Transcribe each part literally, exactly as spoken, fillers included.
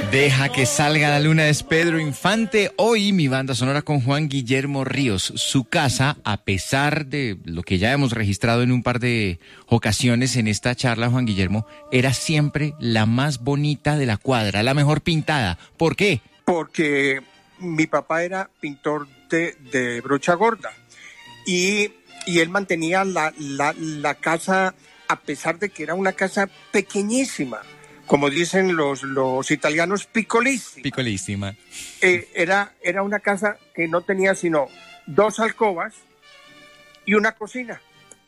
Deja que salga la luna es Pedro Infante. Hoy mi banda sonora con Juan Guillermo Ríos. Su casa, a pesar de lo que ya hemos registrado en un par de ocasiones en esta charla, Juan Guillermo, era siempre la más bonita de la cuadra, la mejor pintada. ¿Por qué? Porque mi papá era pintor de, de brocha gorda y, y él mantenía la, la, la casa, a pesar de que era una casa pequeñísima. Como dicen los, los italianos, piccolissima. Piccolissima. Eh, era, era una casa que no tenía sino dos alcobas y una cocina.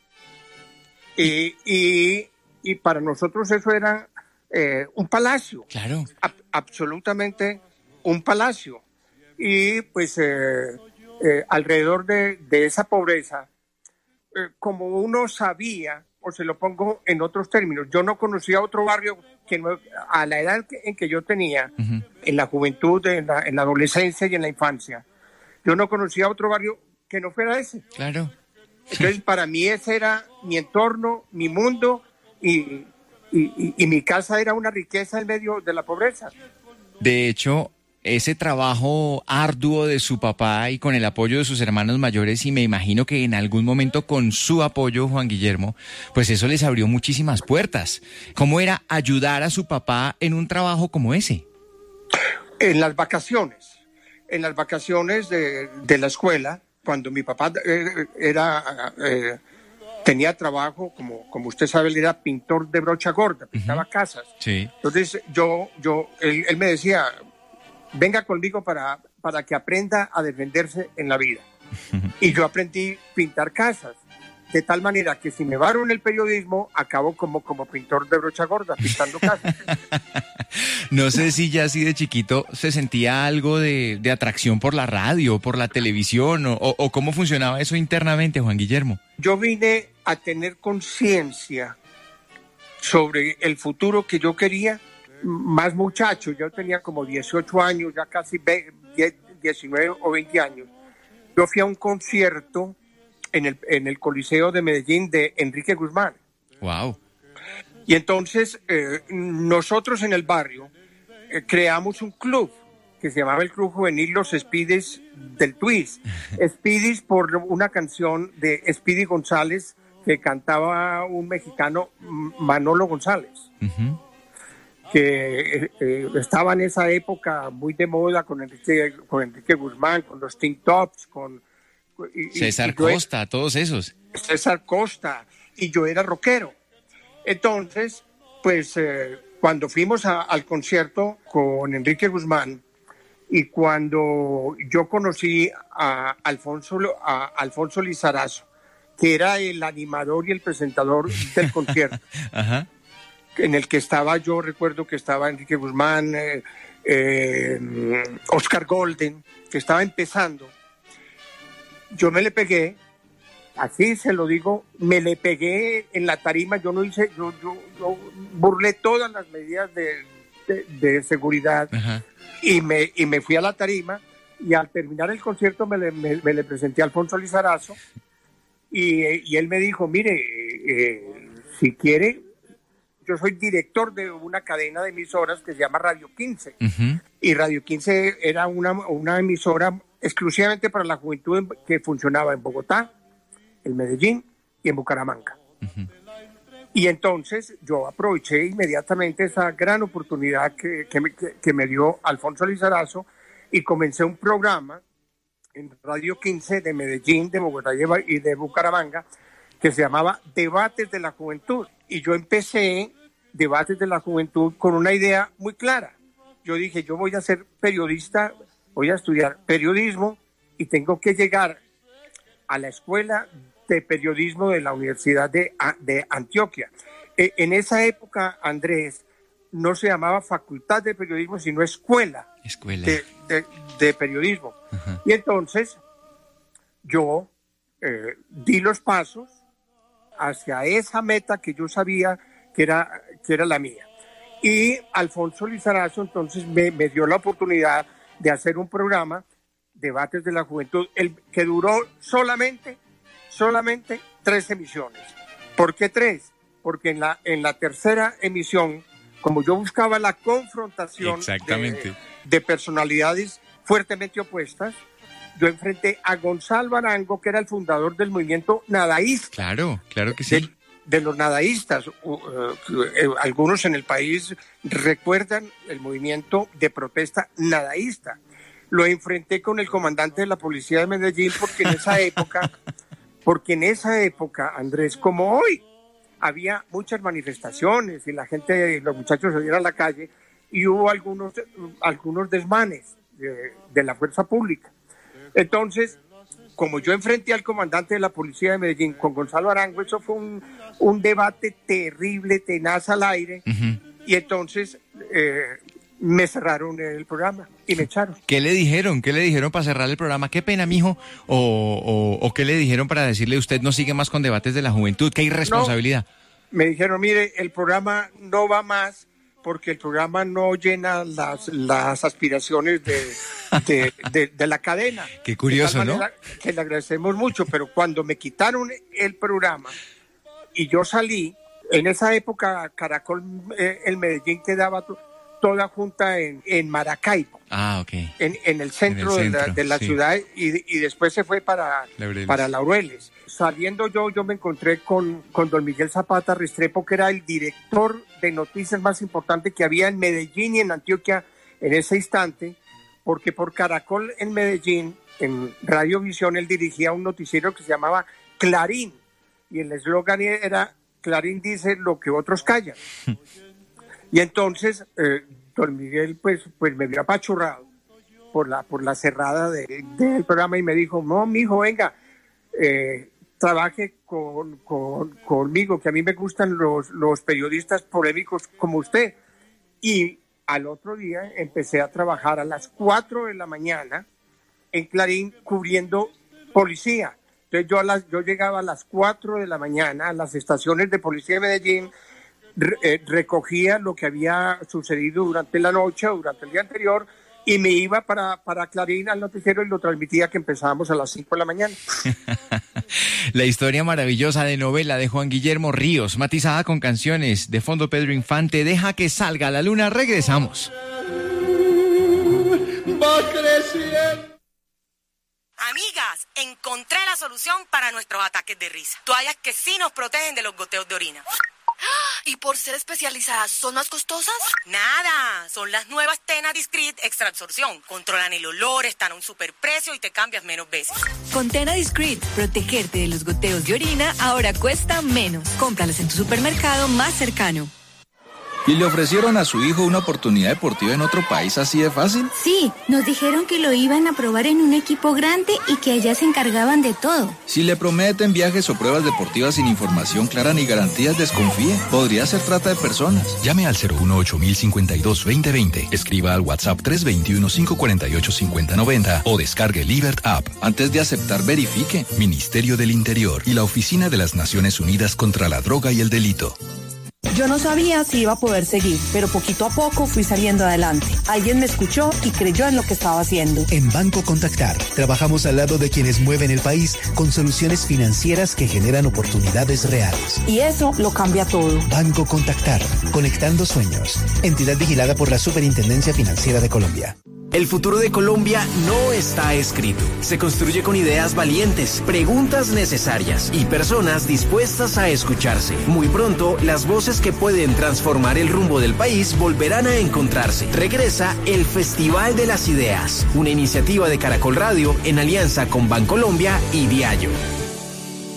Y, y, y para nosotros eso era eh, un palacio. Claro. A, absolutamente un palacio. Y pues eh, eh, alrededor de, de esa pobreza, eh, como uno sabía, o se lo pongo en otros términos, yo no conocía otro barrio que no, a la edad en que yo tenía, uh-huh. en la juventud, en la, en la adolescencia y en la infancia, yo no conocía otro barrio que no fuera ese. Claro. Entonces, para mí ese era mi entorno, mi mundo, y, y, y, y mi casa era una riqueza en medio de la pobreza. De hecho, ese trabajo arduo de su papá y con el apoyo de sus hermanos mayores, y me imagino que en algún momento con su apoyo, Juan Guillermo, pues eso les abrió muchísimas puertas. ¿Cómo era ayudar a su papá en un trabajo como ese? En las vacaciones, en las vacaciones de, de la escuela, cuando mi papá eh, era... Eh, tenía trabajo, como, como usted sabe, él era pintor de brocha gorda, pintaba uh-huh. casas. Sí. Entonces yo, yo, él, él me decía, venga conmigo para, para que aprenda a defenderse en la vida. Uh-huh. Y yo aprendí a pintar casas, de tal manera que si me varo en el periodismo, acabo como, como pintor de brocha gorda, pintando casas. No sé si ya así de chiquito se sentía algo de, de atracción por la radio, por la televisión, o, o cómo funcionaba eso internamente, Juan Guillermo. Yo vine a tener conciencia sobre el futuro que yo quería, más muchacho, yo tenía como dieciocho años, ya casi diecinueve o veinte años. Yo fui a un concierto en el, en el Coliseo de Medellín de Enrique Guzmán. Wow. Y entonces eh, nosotros en el barrio eh, creamos un club que se llamaba el Club Juvenil Los Speedies del Twist. Speedies por una canción de Speedy González que cantaba un mexicano, Manolo González, uh-huh. que eh, eh, estaba en esa época muy de moda con Enrique, con Enrique Guzmán, con los Teen Tops, con... Y, César y Costa, era, todos esos. César Costa, y yo era rockero. Entonces, pues eh, cuando fuimos a, al concierto con Enrique Guzmán y cuando yo conocí a Alfonso, a Alfonso Lizarazo, que era el animador y el presentador del concierto, Ajá. en el que estaba, yo recuerdo que estaba Enrique Guzmán, eh, eh, Oscar Golden, que estaba empezando. Yo me le pegué, así se lo digo, me le pegué en la tarima, yo no hice, yo, yo, yo burlé todas las medidas de, de, de seguridad. Ajá. y me y me fui a la tarima y al terminar el concierto me le, me, me le presenté a Alfonso Lizarazo y, y él me dijo, mire, eh, si quiere, yo soy director de una cadena de emisoras que se llama Radio quince, uh-huh. y Radio quince era una, una emisora exclusivamente para la juventud que funcionaba en Bogotá, en Medellín y en Bucaramanga. Uh-huh. Y entonces yo aproveché inmediatamente esa gran oportunidad que, que, me, que, que me dio Alfonso Lizarazo y comencé un programa en Radio quince de Medellín, de Bogotá y de Bucaramanga que se llamaba Debates de la Juventud. Y yo empecé Debates de la Juventud con una idea muy clara. Yo dije, yo voy a ser periodista, voy a estudiar periodismo y tengo que llegar a la escuela de periodismo de la Universidad de, de Antioquia. Eh, en esa época, Andrés, no se llamaba Facultad de Periodismo, sino Escuela, escuela. De, de, de Periodismo. Uh-huh. Y entonces yo eh, di los pasos hacia esa meta que yo sabía que era, que era la mía. Y Alfonso Lizarazo entonces me, me dio la oportunidad de hacer un programa, Debates de la Juventud, el, que duró solamente, solamente tres emisiones. ¿Por qué tres? Porque en la, en la tercera emisión como yo buscaba la confrontación Exactamente. De, de personalidades fuertemente opuestas, yo enfrenté a Gonzalo Arango, que era el fundador del movimiento nadaísta. Claro, claro que sí. De, de los nadaístas. Uh, uh, uh, algunos en el país recuerdan el movimiento de protesta nadaísta. Lo enfrenté con el comandante de la policía de Medellín porque en esa época, porque en esa época, Andrés, como hoy, había muchas manifestaciones y la gente, los muchachos salían a la calle y hubo algunos, algunos desmanes de, de la fuerza pública. Entonces, como yo enfrenté al comandante de la policía de Medellín con Gonzalo Arango, eso fue un, un debate terrible, tenaz al aire, uh-huh. y entonces eh, me cerraron el programa y me echaron. ¿Qué le dijeron? ¿Qué le dijeron para cerrar el programa? ¿Qué pena, mijo? ¿O, o, o qué le dijeron para decirle usted no sigue más con debates de la juventud? ¿Qué irresponsabilidad? No, me dijeron, mire, el programa no va más porque el programa no llena las, las aspiraciones de, de, de, de la cadena. Qué curioso, ¿no? Que le agradecemos mucho, pero cuando me quitaron el programa y yo salí, en esa época Caracol, eh, el Medellín quedaba to, toda junta en, en Maracaibo. Ah, ok. En, en el centro, en el centro de la, de la sí. ciudad y, y después se fue para Laureles. para Laureles. Saliendo yo, yo me encontré con, con don Miguel Zapata Restrepo, que era el director de noticias más importante que había en Medellín y en Antioquia en ese instante, porque por Caracol en Medellín, en Radiovisión, él dirigía un noticiero que se llamaba Clarín, y el eslogan era, Clarín dice lo que otros callan. Y entonces, eh, don Miguel pues, pues me vio apachurrado por la, por la cerrada de, del programa y me dijo, no, mijo, venga, eh, trabaje con, con, conmigo, que a mí me gustan los, los periodistas polémicos como usted. Y al otro día empecé a trabajar a las cuatro de la mañana en Clarín cubriendo policía. Entonces yo, a las, yo llegaba a las cuatro de la mañana a las estaciones de policía de Medellín, re, eh, recogía lo que había sucedido durante la noche o durante el día anterior y me iba para, para Clarín al noticiero y lo transmitía que empezábamos a las cinco de la mañana. La historia maravillosa de novela de Juan Guillermo Ríos, matizada con canciones de fondo Pedro Infante. Deja que salga la luna, regresamos. Va creciendo. Amigas, encontré la solución para nuestros ataques de risa. Toallas que sí nos protegen de los goteos de orina. ¿Y por ser especializadas, son más costosas? Nada, son las nuevas Tena Discreet Extra Absorción. Controlan el olor, están a un superprecio y te cambias menos veces. Con Tena Discreet, protegerte de los goteos de orina ahora cuesta menos. Cómpralas en tu supermercado más cercano. ¿Y le ofrecieron a su hijo una oportunidad deportiva en otro país así de fácil? Sí, nos dijeron que lo iban a probar en un equipo grande y que allá se encargaban de todo. Si le prometen viajes o pruebas deportivas sin información clara ni garantías, desconfíe. Podría ser trata de personas. Llame al cero uno ocho mil cincuenta y dos veinte veinte. Escriba al WhatsApp tres dos uno, cinco cuatro ocho, cinco cero nueve cero o descargue Libert App. Antes de aceptar, verifique. Ministerio del Interior y la Oficina de las Naciones Unidas contra la Droga y el Delito. Yo no sabía si iba a poder seguir, pero poquito a poco fui saliendo adelante. Alguien me escuchó y creyó en lo que estaba haciendo. En Banco Contactar, trabajamos al lado de quienes mueven el país con soluciones financieras que generan oportunidades reales. Y eso lo cambia todo. Banco Contactar, conectando sueños. Entidad vigilada por la Superintendencia Financiera de Colombia. El futuro de Colombia no está escrito. Se construye con ideas valientes, preguntas necesarias y personas dispuestas a escucharse. Muy pronto, las voces que pueden transformar el rumbo del país volverán a encontrarse. Regresa el Festival de las Ideas, una iniciativa de Caracol Radio en alianza con Bancolombia y Diallo.